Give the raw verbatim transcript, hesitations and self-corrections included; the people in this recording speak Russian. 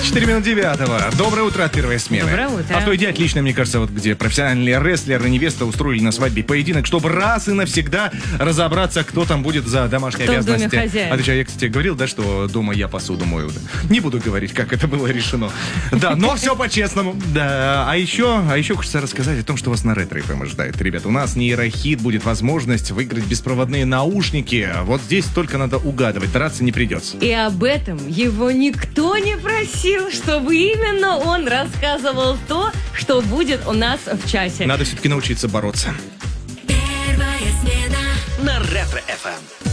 четыре минуты девятого. Доброе утро от первой смены. Доброе утро. А что идея отлично, мне кажется, вот где профессиональные рестлеры, невеста устроили на свадьбе поединок, чтобы раз и навсегда разобраться, кто там будет за домашние Кто в доме обязанности. хозяин. Отвечаю, я, кстати, говорил, да, что дома я посуду мою. Не буду говорить, как это было решено. Да, но все по-честному. Да, а еще, а еще хочется рассказать о том, что вас на Ретро эф эм ожидает. Ребята, у нас нейрохит, будет возможность выиграть беспроводные наушники. Вот здесь только надо угадывать, драться не придется. И об этом его никто не просил, чтобы именно он рассказывал то, что будет у нас в часе. Надо все-таки научиться бороться. Первая смена на Ретро эф эм.